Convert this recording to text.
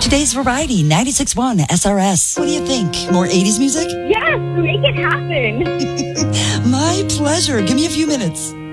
Today's Variety 96.1 SRS. What do you think? More 80s music? Yes, make it happen. My pleasure. Give me a few minutes.